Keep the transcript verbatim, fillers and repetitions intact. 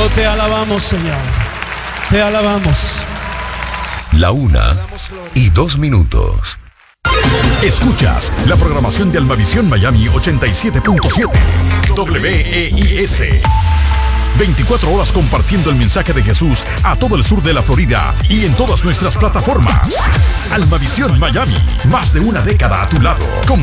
Oh, te alabamos, Señor. Te alabamos. La una y dos minutos. Escuchas la programación de Almavisión Miami ochenta y siete punto siete. W E I S. veinticuatro horas compartiendo el mensaje de Jesús a todo el sur de la Florida y en todas nuestras plataformas. Almavisión Miami, más de una década a tu lado.